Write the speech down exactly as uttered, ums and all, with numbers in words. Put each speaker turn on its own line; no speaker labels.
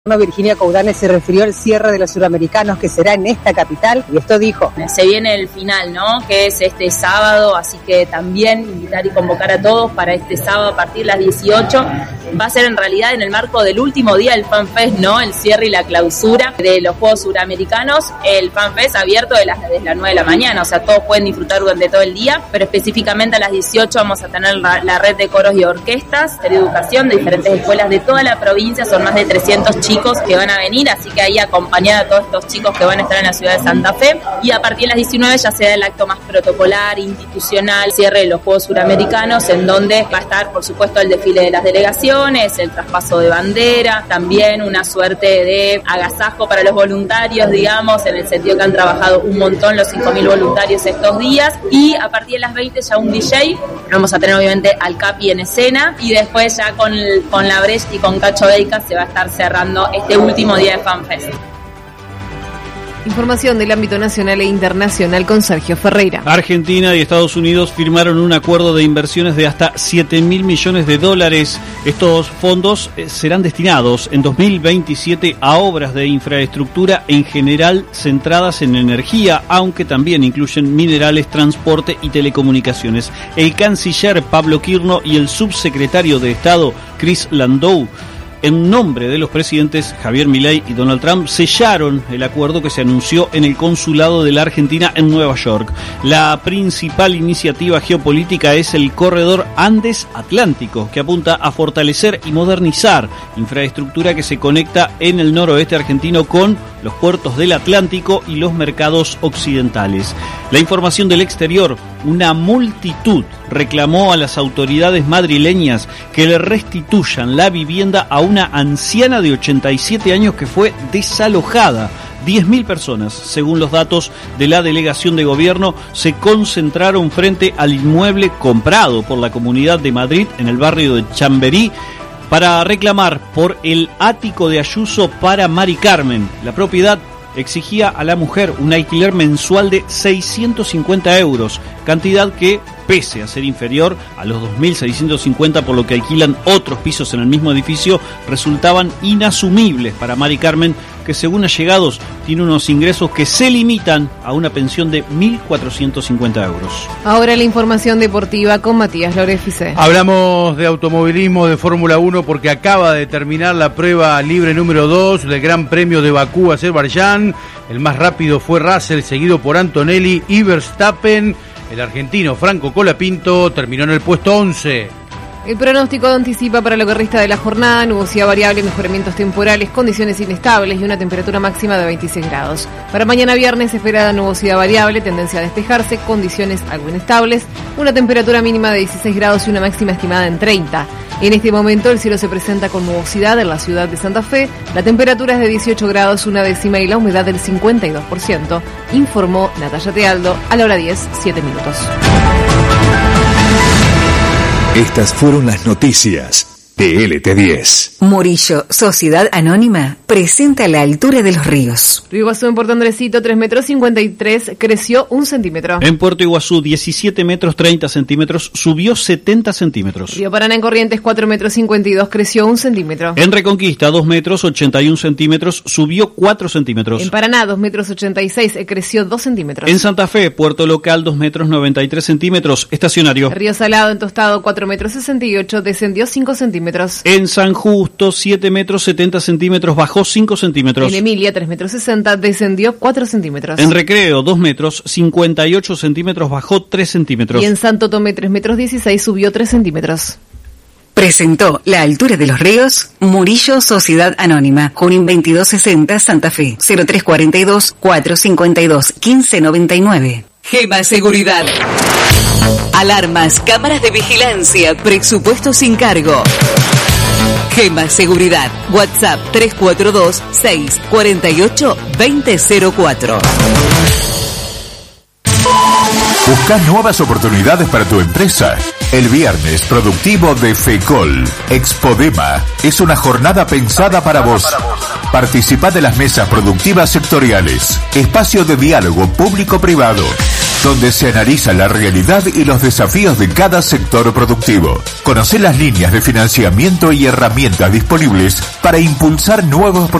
Virginia Coudanes se refirió al cierre de los suramericanos que será en esta capital y esto dijo:
se viene el final, ¿no? Que es este sábado, así que también invitar y convocar a todos para este sábado a partir de las dieciocho. Va a ser en realidad en el marco del último día del FanFest, ¿no? El cierre y la clausura de los Juegos Suramericanos. El FanFest abierto de las, desde las nueve de la mañana, o sea, todos pueden disfrutar durante todo el día, pero específicamente a las dieciocho vamos a tener la, la red de coros y orquestas de educación de diferentes escuelas de toda la provincia. Son más de trescientos chicos que van a venir, así que ahí acompañar a todos estos chicos que van a estar en la ciudad de Santa Fe. Y a partir de las diecinueve ya se da el acto más protocolar, institucional, cierre de los Juegos Suramericanos, en donde va a estar, por supuesto, el desfile de las delegaciones, el traspaso de bandera, también una suerte de agasajo para los voluntarios, digamos, en el sentido que han trabajado un montón los cinco mil voluntarios estos días. Y a partir de las veinte ya un D J, vamos a tener obviamente al Capi en escena, y después ya con, con la Brecht y con Cacho Deicas se va a estar cerrando este último día de FanFest.
Información del ámbito nacional e internacional con Sergio Ferreira.
Argentina y Estados Unidos firmaron un acuerdo de inversiones de hasta siete mil millones de dólares. Estos fondos serán destinados en dos mil veintisiete a obras de infraestructura en general centradas en energía, aunque también incluyen minerales, transporte y telecomunicaciones. El canciller Pablo Quirno y el subsecretario de Estado Chris Landau, en nombre de los presidentes Javier Milei y Donald Trump, sellaron el acuerdo que se anunció en el consulado de la Argentina en Nueva York. La principal iniciativa geopolítica es el corredor Andes-Atlántico, que apunta a fortalecer y modernizar infraestructura que se conecta en el noroeste argentino con los puertos del Atlántico y los mercados occidentales. La información del exterior: una multitud reclamó a las autoridades madrileñas que le restituyan la vivienda a una anciana de ochenta y siete años que fue desalojada. diez mil personas, según los datos de la delegación de gobierno, se concentraron frente al inmueble comprado por la Comunidad de Madrid en el barrio de Chamberí para reclamar por el ático de Ayuso para Mari Carmen. La propiedad exigía a la mujer un alquiler mensual de seiscientos cincuenta euros, cantidad que, pese a ser inferior a los dos mil seiscientos cincuenta por lo que alquilan otros pisos en el mismo edificio, resultaban inasumibles para Mari Carmen, que según allegados tiene unos ingresos que se limitan a una pensión de mil cuatrocientos cincuenta euros.
Ahora la información deportiva con Matías Lorefice.
Hablamos de automovilismo, de Fórmula uno, porque acaba de terminar la prueba libre número dos del Gran Premio de Bakú, Azerbaiyán. El más rápido fue Russell, seguido por Antonelli y Verstappen. El argentino Franco Colapinto terminó en el puesto once.
El pronóstico anticipa para lo que resta de la jornada nubosidad variable, mejoramientos temporales, condiciones inestables y una temperatura máxima de veintiséis grados. Para mañana viernes se espera nubosidad variable, tendencia a despejarse, condiciones algo inestables, una temperatura mínima de dieciséis grados y una máxima estimada en treinta. En este momento el cielo se presenta con nubosidad en la ciudad de Santa Fe, la temperatura es de dieciocho grados, una décima y la humedad del cincuenta y dos por ciento, informó Natalia Tealdo a la hora diez, siete minutos.
Estas fueron las noticias de L T diez.
Murillo, Sociedad Anónima, presenta La Altura de los Ríos.
Río Iguazú en Puerto Andresito, tres metros cincuenta y tres, creció un centímetro.
En Puerto Iguazú, diecisiete metros treinta centímetros, subió setenta centímetros.
Río Paraná en Corrientes, cuatro metros cincuenta y dos, creció un centímetro.
En Reconquista, dos metros ochenta y un centímetros, subió cuatro centímetros.
En Paraná, dos metros ochenta y seis, creció dos centímetros.
En Santa Fe, Puerto Local, dos metros noventa y tres centímetros, estacionario.
Río Salado en Tostado, cuatro metros sesenta y ocho, descendió cinco centímetros.
En San Justo, siete metros setenta centímetros, bajó cinco centímetros.
En Emilia, tres metros sesenta, descendió cuatro centímetros.
En Recreo, dos metros cincuenta y ocho centímetros, bajó tres centímetros.
Y en Santo Tomé, tres metros dieciséis, subió tres centímetros.
Presentó La Altura de los Ríos, Murillo, Sociedad Anónima, Junín veintidós sesenta, Santa Fe, cero tres cuarenta y dos, cuatrocientos cincuenta y dos, quince noventa y nueve. Gema Seguridad. Alarmas, cámaras de vigilancia, presupuesto sin cargo. Gema Seguridad. WhatsApp tres cuatro dos, seis cuatro ocho, dos cero cero cuatro.
¿Buscas nuevas oportunidades para tu empresa? El viernes productivo de FECOL, Expodema, es una jornada pensada para vos. Participa de las mesas productivas sectoriales, espacio de diálogo público-privado. donde se analiza la realidad y los desafíos de cada sector productivo. Conoce las líneas de financiamiento y herramientas disponibles para impulsar nuevos proyectos